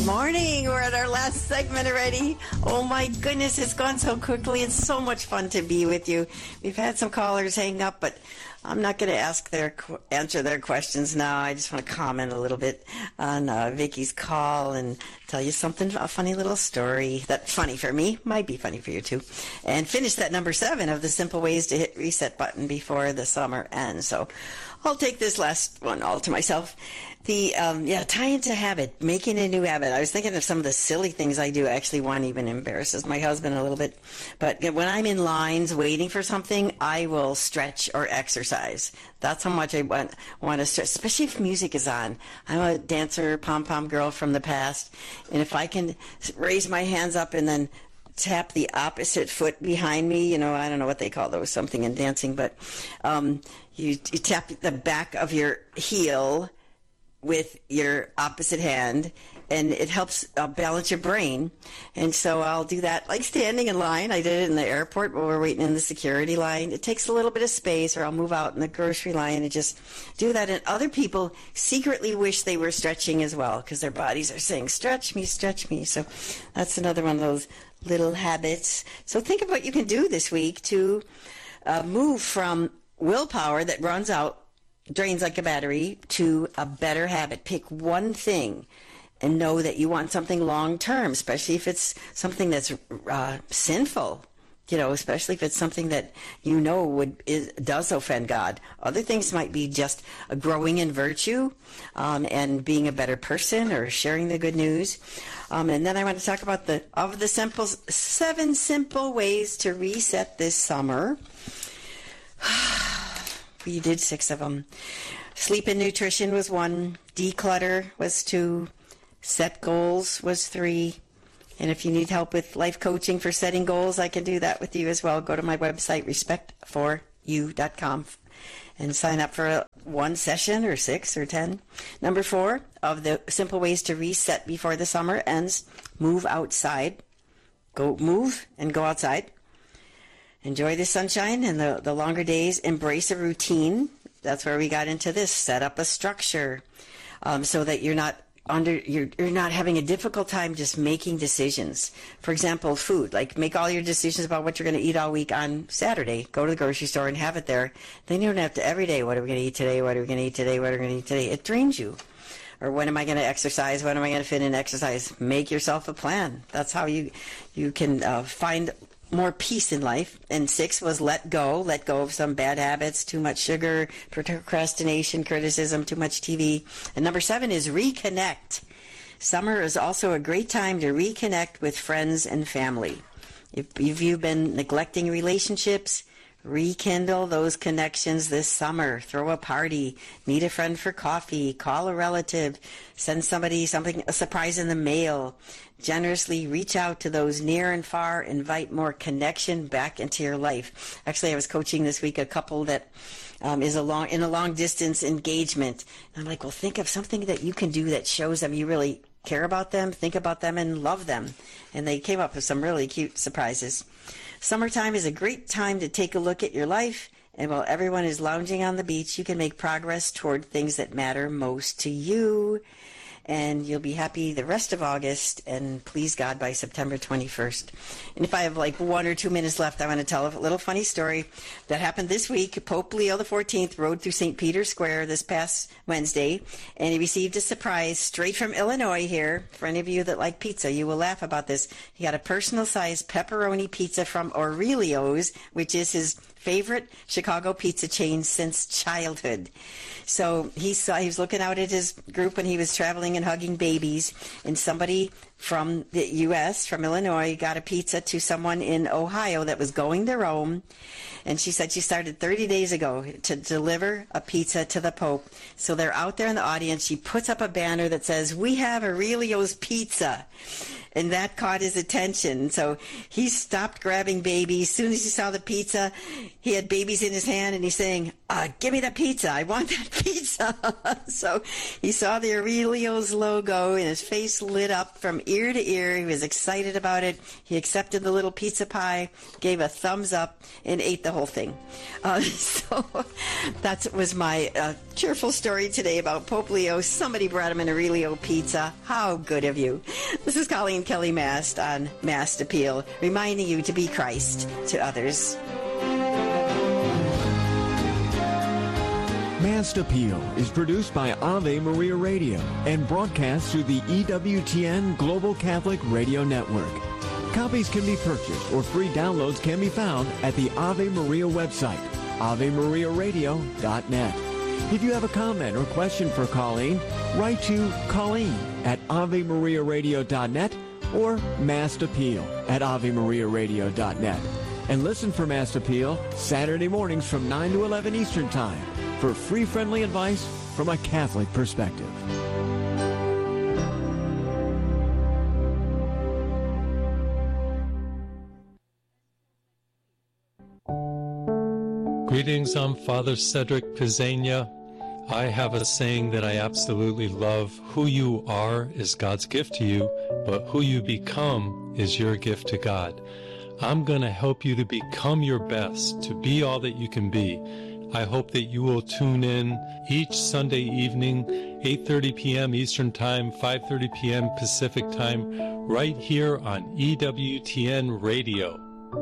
morning. We're at our last segment already. Oh my goodness, it's gone so quickly. It's so much fun to be with you. We've had some callers hang up, but I'm not going to answer their questions now. I just want to comment a little bit on Vicky's call and tell you something, a funny little story that's funny for me, might be funny for you too, and finish that number 7 of the simple ways to hit reset button before the summer ends. So I'll take this last one all to myself. The tie into habit, making a new habit. I was thinking of some of the silly things I do. Actually, one even embarrasses my husband a little bit. But when I'm in lines waiting for something, I will stretch or exercise. That's how much I want to stretch, especially if music is on. I'm a dancer, pom-pom girl from the past. And if I can raise my hands up and then tap the opposite foot behind me, I don't know what they call those, something in dancing, but you tap the back of your heel with your opposite hand, and it helps balance your brain. And so I'll do that, like standing in line. I did it in the airport while we're waiting in the security line. It takes a little bit of space, or I'll move out in the grocery line and just do that. And other people secretly wish they were stretching as well, because their bodies are saying, stretch me, stretch me. So that's another one of those little habits. So think of what you can do this week to move from willpower that runs out, drains like a battery, to a better habit. Pick one thing and know that you want something long term, especially if it's something that's sinful, especially if it's something that does offend God. Other things might be just growing in virtue and being a better person, or sharing the good news. And then I want to talk about the 7 simple ways to reset this summer. We did 6 of them. Sleep and nutrition was 1. Declutter was 2. Set goals was 3. And if you need help with life coaching for setting goals, I can do that with you as well. Go to my website, respect4you.com, and sign up for 1 session, or 6 or 10. Number 4 of the simple ways to reset before the summer ends: move outside. Go move and go outside. Enjoy the sunshine and the longer days. Embrace a routine. That's where we got into this. Set up a structure so that you're not having a difficult time just making decisions. For example, food. Like, make all your decisions about what you're going to eat all week on Saturday. Go to the grocery store and have it there. Then you don't have to every day, what are we going to eat today? What are we going to eat today? What are we going to eat today? It drains you. Or when am I going to exercise? When am I going to fit in exercise? Make yourself a plan. That's how you can find more peace in life. And 6 was let go of some bad habits, too much sugar, procrastination, criticism, too much TV. And number 7 is reconnect. Summer is also a great time to reconnect with friends and family. If you've been neglecting relationships, rekindle those connections this summer. Throw a party, meet a friend for coffee, call a relative, send somebody a surprise in the mail. Generously reach out to those near and far. Invite more connection back into your life. Actually, I was coaching this week a couple that is in a long distance engagement. And I'm like, well, think of something that you can do that shows them you really care about them, think about them, and love them. And they came up with some really cute surprises. Summertime is a great time to take a look at your life, and while everyone is lounging on the beach, you can make progress toward things that matter most to you. And you'll be happy the rest of August, and please God by September 21st. And if I have like 1 or 2 minutes left, I want to tell a little funny story that happened this week. Pope Leo XIV rode through St. Peter's Square this past Wednesday, and he received a surprise straight from Illinois here. For any of you that like pizza, you will laugh about this. He got a personal-sized pepperoni pizza from Aurelio's, which is his favorite Chicago pizza chain since childhood. So he was looking out at his group when he was traveling and hugging babies, and somebody from the U.S., from Illinois, got a pizza to someone in Ohio that was going to Rome. And she said she started 30 days ago to deliver a pizza to the Pope. So they're out there in the audience. She puts up a banner that says, "We have Aurelio's Pizza." and that caught his attention. So he stopped grabbing baby. As soon as he saw the pizza, he had babies in his hand, and he's saying, give me the pizza. I want that pizza. So he saw the Aurelio's logo, and his face lit up from ear to ear. He was excited about it. He accepted the little pizza pie, gave a thumbs up, and ate the whole thing. So that was my cheerful story today about Pope Leo. Somebody brought him an Aurelio pizza. How good of you. This is Colleen Kelly Mast on Mast Appeal, reminding you to be Christ to others. Mast Appeal is produced by Ave Maria Radio and broadcast through the EWTN Global Catholic Radio Network. Copies can be purchased or free downloads can be found at the Ave Maria website, AveMariaRadio.net. If you have a comment or question for Colleen, write to Colleen at AveMariaRadio.net or Mast Appeal at AveMariaRadio.net. And listen for Mast Appeal Saturday mornings from 9 to 11 Eastern Time for free, friendly advice from a Catholic perspective. Greetings, I'm Father Cedric Pizzania. I have a saying that I absolutely love. Who you are is God's gift to you, but who you become is your gift to God. I'm going to help you to become your best, to be all that you can be. I hope that you will tune in each Sunday evening, 8:30 p.m. Eastern Time, 5:30 p.m. Pacific Time, right here on EWTN Radio.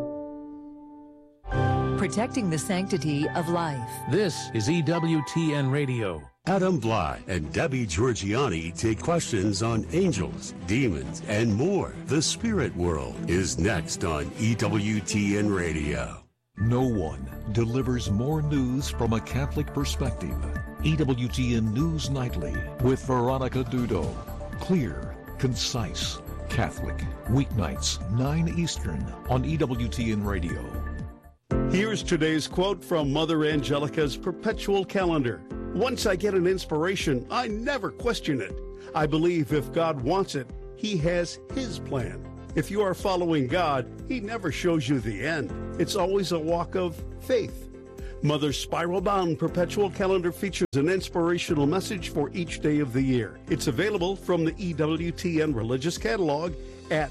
Protecting the sanctity of life. This is EWTN Radio. Adam Bly and Debbie Georgianni take questions on angels, demons, and more. The Spirit World is next on EWTN Radio. No one delivers more news from a Catholic perspective. EWTN News Nightly with Veronica Dudo. Clear, concise, Catholic. Weeknights, 9 Eastern on EWTN Radio. Here's today's quote from Mother Angelica's Perpetual Calendar. Once I get an inspiration, I never question it. I believe if God wants it, He has His plan. If you are following God, He never shows you the end. It's always a walk of faith. Mother's spiral-bound perpetual calendar features an inspirational message for each day of the year. It's available from the EWTN Religious Catalog at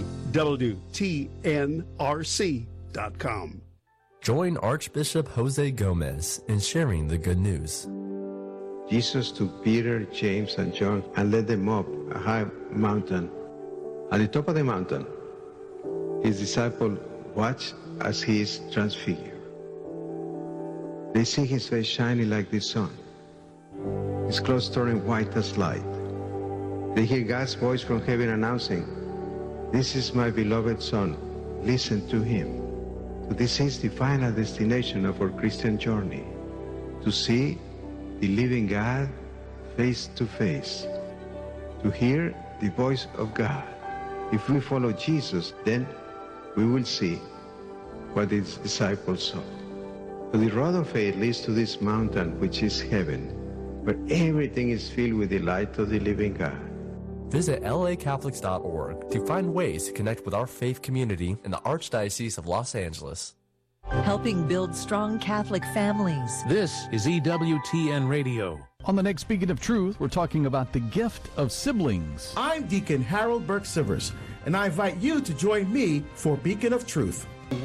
EWTNRC.com. Join Archbishop Jose Gomez in sharing the good news. Jesus took Peter, James, and John and led them up a high mountain. At the top of the mountain, His disciples watch as He is transfigured. They see His face shining like the sun, His clothes turning white as light. They hear God's voice from heaven announcing, "This is my beloved Son, listen to Him." So this is the final destination of our Christian journey, to see the living God face to face, to hear the voice of God. If we follow Jesus, then we will see what His disciples saw. So the road of faith leads to this mountain, which is heaven, where everything is filled with the light of the living God. Visit lacatholics.org to find ways to connect with our faith community in the Archdiocese of Los Angeles. Helping build strong Catholic families. This is EWTN Radio. On the next Beacon of Truth, we're talking about the gift of siblings. I'm Deacon Harold Burke-Sivers, and I invite you to join me for Beacon of Truth.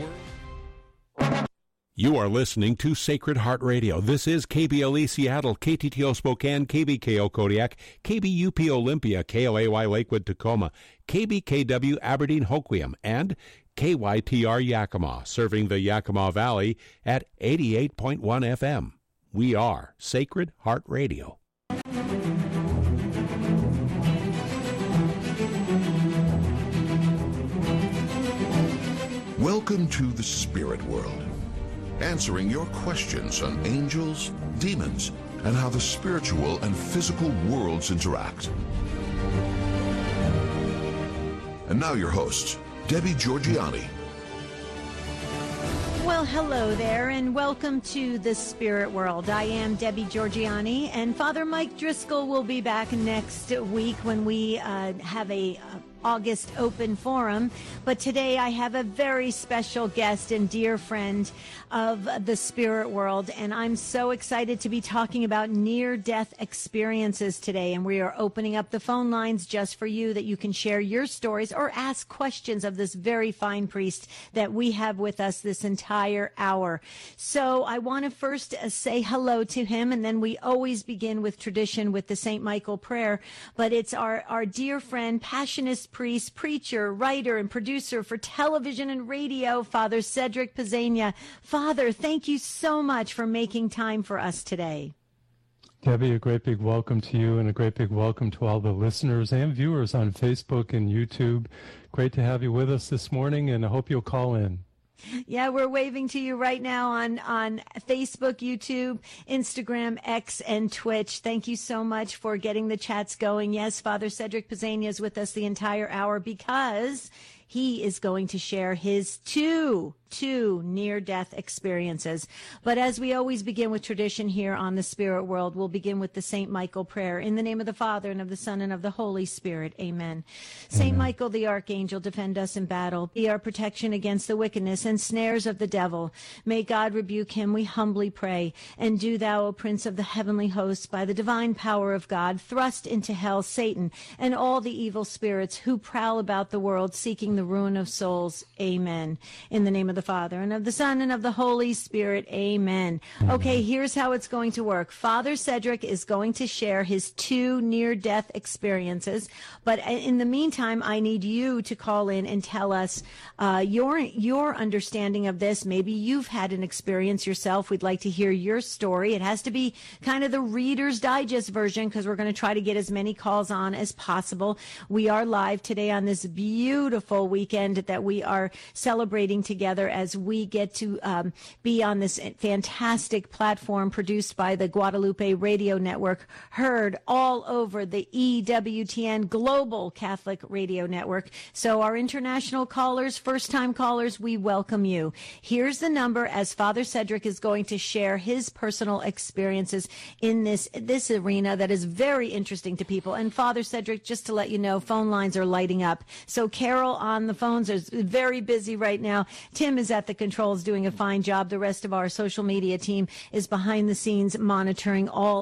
You are listening to Sacred Heart Radio. This is KBLE Seattle, KTTO Spokane, KBKO Kodiak, KBUP Olympia, KLAY Lakewood Tacoma, KBKW Aberdeen Hoquiam, and KYTR Yakima, serving the Yakima Valley at 88.1 FM. We are Sacred Heart Radio. Welcome to the Spirit World, answering your questions on angels, demons, and how the spiritual and physical worlds interact. And now your hosts, Debbie Georgianni. Well, hello there, and welcome to the Spirit World. I am Debbie Georgianni, and Father Mike Driscoll will be back next week when we have a August Open Forum. But today I have a very special guest and dear friend of the spirit world, and I'm so excited to be talking about near-death experiences today. And we are opening up the phone lines just for you, that you can share your stories or ask questions of this very fine priest that we have with us this entire hour. So I want to first say hello to him, and then we always begin with tradition with the St. Michael prayer. But it's our dear friend, passionist priest, preacher, writer, and producer for television and radio, Father Cedric Pizzania. Father, thank you so much for making time for us today. Debbie, a great big welcome to you, and a great big welcome to all the listeners and viewers on Facebook and YouTube. Great to have you with us this morning, and I hope you'll call in. Yeah, we're waving to you right now on Facebook, YouTube, Instagram, X, and Twitch. Thank you so much for getting the chats going. Yes, Father Cedric Pizzania is with us the entire hour because he is going to share his two near-death experiences. But as we always begin with tradition here on the Spirit World, we'll begin with the St. Michael prayer. In the name of the Father, and of the Son, and of the Holy Spirit. Amen. St. Michael the Archangel, defend us in battle. Be our protection against the wickedness and snares of the devil. May God rebuke him, we humbly pray. And do thou, O Prince of the heavenly hosts, by the divine power of God, thrust into hell Satan and all the evil spirits who prowl about the world seeking the ruin of souls. Amen. In the name of the Father, and of the Son, and of the Holy Spirit. Amen. Okay, here's how it's going to work. Father Cedric is going to share his two near-death experiences, but in the meantime, I need you to call in and tell us your understanding of this. Maybe you've had an experience yourself. We'd like to hear your story. It has to be kind of the Reader's Digest version, because we're going to try to get as many calls on as possible. We are live today on this beautiful weekend that we are celebrating together as we get to be on this fantastic platform produced by the Guadalupe Radio Network, heard all over the EWTN Global Catholic Radio Network. So our international callers, first-time callers, we welcome you. Here's the number as Father Cedric is going to share his personal experiences in this arena that is very interesting to people. And Father Cedric, just to let you know, phone lines are lighting up. So Carol on the phones is very busy right now. Tim is at the controls doing a fine job. The rest of our social media team is behind the scenes monitoring all